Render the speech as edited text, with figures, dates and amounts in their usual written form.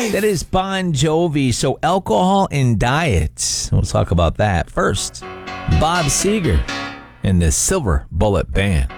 That is Bon Jovi. So alcohol and diets. We'll talk about that. First, Bob Seger and the Silver Bullet Band.